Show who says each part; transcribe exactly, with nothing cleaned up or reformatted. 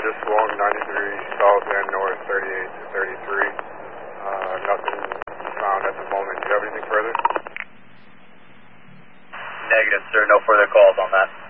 Speaker 1: just swung ninety degrees south and north, thirty-eight to thirty-three. Uh, nothing found at the moment. Do you have anything further?
Speaker 2: Negative, sir. No further calls on that.